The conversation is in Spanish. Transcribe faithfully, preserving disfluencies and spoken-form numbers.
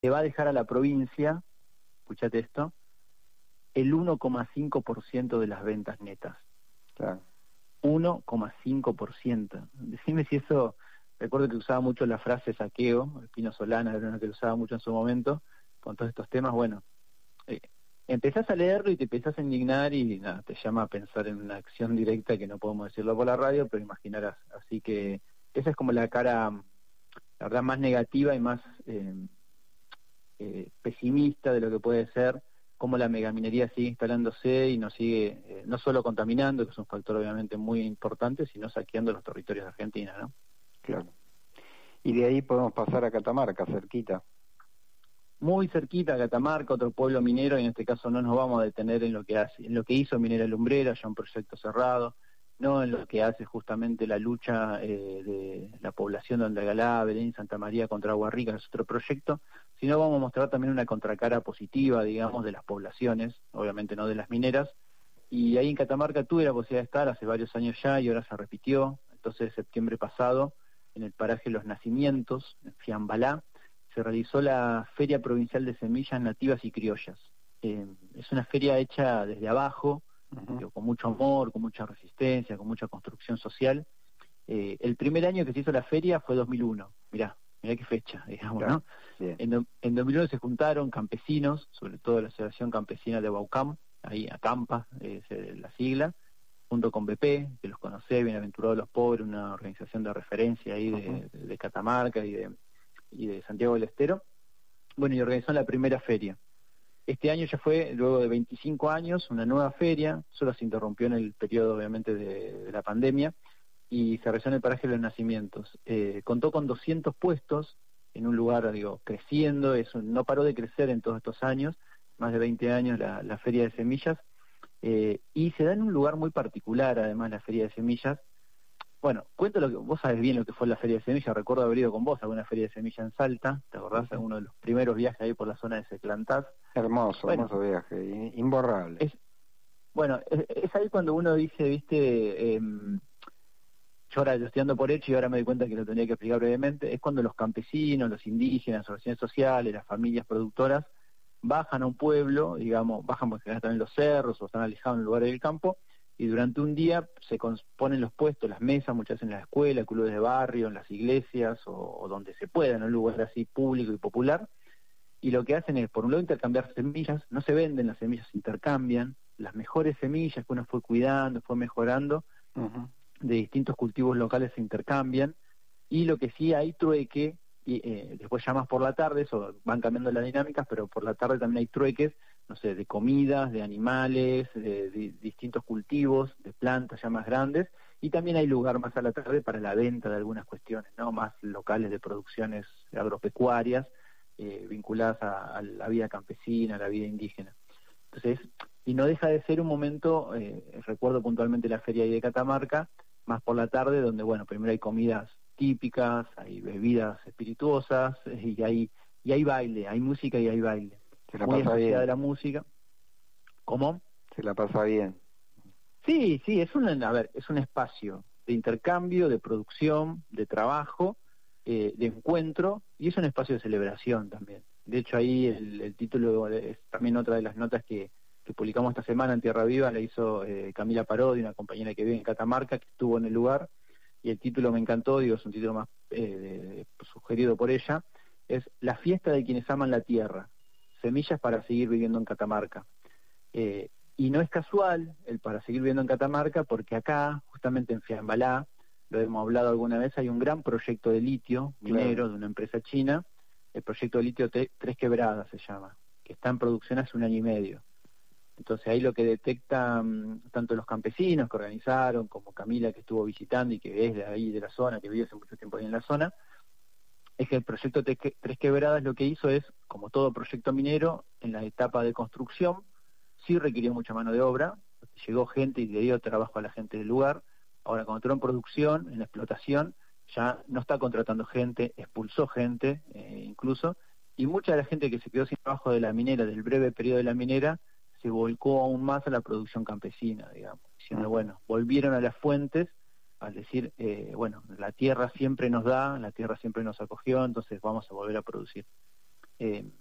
le va a dejar a la provincia, escuchate esto, el uno coma cinco por ciento de las ventas netas. Claro. uno coma cinco por ciento. Decime si eso, recuerdo que usaba mucho la frase saqueo, el Pino Solana era una que lo usaba mucho en su momento, con todos estos temas, bueno, eh, empezás a leerlo y te empezás a indignar y nada, te llama a pensar en una acción directa que no podemos decirlo por la radio, pero imaginarás. Así que esa es como la cara, la verdad, más negativa y más eh, eh, pesimista de lo que puede ser, cómo la megaminería sigue instalándose y nos sigue eh, no solo contaminando, que es un factor obviamente muy importante, sino saqueando los territorios de Argentina, ¿no? Claro. Y de ahí podemos pasar a Catamarca, cerquita. Muy cerquita a Catamarca, otro pueblo minero, y en este caso no nos vamos a detener en lo que hace, en lo que hizo Minera Lumbrera, ya un proyecto cerrado, no en lo que hace justamente la lucha eh, de la población de Andagalá, Belén, Santa María contra Agua Rica, es otro proyecto, sino vamos a mostrar también una contracara positiva, digamos, de las poblaciones, obviamente no de las mineras, y ahí en Catamarca tuve la posibilidad de estar hace varios años ya y ahora se repitió, entonces septiembre pasado, en el paraje Los Nacimientos, en Fiambalá, se realizó la Feria Provincial de Semillas Nativas y Criollas. Eh, es una feria hecha desde abajo, uh-huh. digo, con mucho amor, con mucha resistencia, con mucha construcción social. Eh, el primer año que se hizo la feria fue dos mil uno, mirá, mirá qué fecha, digamos, claro, ¿no? Bien. En, do, en dos mil uno se juntaron campesinos, sobre todo la Asociación Campesina de Baucam, ahí ACAMPA, es eh, la sigla, junto con B P, que los conocé, Bienaventurados los Pobres, una organización de referencia ahí de, uh-huh. de, de Catamarca y de... y de Santiago del Estero, bueno, y organizó la primera feria. Este año ya fue, luego de veinticinco años, una nueva feria, solo se interrumpió en el periodo, obviamente, de, de la pandemia, y se realizó en el paraje de Los Nacimientos. Eh, contó con doscientos puestos, en un lugar, digo, creciendo, eso no paró de crecer en todos estos años, más de veinte años la, la Feria de Semillas, eh, y se da en un lugar muy particular, además, la Feria de Semillas. Bueno, cuento lo que vos sabés bien lo que fue la Feria de Semillas, recuerdo haber ido con vos a una Feria de Semillas en Salta, ¿te acordás? Uh-huh. Uno de los primeros viajes ahí por la zona de Seclantás. Hermoso, bueno, hermoso viaje, imborrable. Es, bueno, es, es ahí cuando uno dice, viste, eh, yo ahora lo estoy dando por hecho y ahora me doy cuenta que lo tendría que explicar brevemente, es cuando los campesinos, los indígenas, las organizaciones sociales, las familias productoras, bajan a un pueblo, digamos, bajan porque están en los cerros o están alejados en lugares del campo, y durante un día se ponen los puestos, las mesas, muchas veces en la escuela, clubes de barrio, en las iglesias o, o donde se pueda, en un lugar así público y popular, y lo que hacen es, por un lado, intercambiar semillas, no se venden, las semillas se intercambian, las mejores semillas que uno fue cuidando, fue mejorando, uh-huh. de distintos cultivos locales se intercambian, y lo que sí hay trueque, y eh, después ya más por la tarde, eso van cambiando las dinámicas, pero por la tarde también hay trueques, no sé, de comidas, de animales, de, de distintos cultivos, de plantas ya más grandes, y también hay lugar más a la tarde para la venta de algunas cuestiones, ¿no? Más locales de producciones agropecuarias, eh, vinculadas a, a la vida campesina, a la vida indígena. Entonces, y no deja de ser un momento, eh, recuerdo puntualmente la feria de Catamarca, más por la tarde, donde, bueno, primero hay comidas típicas, hay bebidas espirituosas, eh, y hay, y hay baile, hay música y hay baile. Se la muy pasa bien. de la música. ¿Cómo? Se la pasa bien. Sí, sí, es un, a ver, es un espacio de intercambio, de producción, de trabajo, eh, de encuentro, y es un espacio de celebración también. De hecho, ahí el, el título es también otra de las notas que, que publicamos esta semana en Tierra Viva, la hizo eh, Camila Parodi, una compañera que vive en Catamarca, que estuvo en el lugar, y el título me encantó, digo, es un título más eh, de, de, sugerido por ella, es La fiesta de quienes aman la tierra. Semillas para seguir viviendo en Catamarca. Eh, y no es casual el para seguir viviendo en Catamarca, porque acá, justamente en Fiambalá, lo hemos hablado alguna vez, hay un gran proyecto de litio minero, claro, de una empresa china, el proyecto de litio T- Tres Quebradas se llama, que está en producción hace un año y medio. Entonces ahí lo que detectan tanto los campesinos que organizaron, como Camila que estuvo visitando y que es de ahí, de la zona, que vive hace mucho tiempo ahí en la zona, es que el proyecto Tres Quebradas lo que hizo es, como todo proyecto minero, en la etapa de construcción, sí requirió mucha mano de obra, llegó gente y le dio trabajo a la gente del lugar. Ahora, cuando entró en producción, en explotación, ya no está contratando gente, expulsó gente, eh, incluso, y mucha de la gente que se quedó sin trabajo de la minera, del breve periodo de la minera, se volcó aún más a la producción campesina, digamos, diciendo, bueno, volvieron a las fuentes, al decir, eh, bueno, la tierra siempre nos da, la tierra siempre nos acogió, entonces vamos a volver a producir. eh,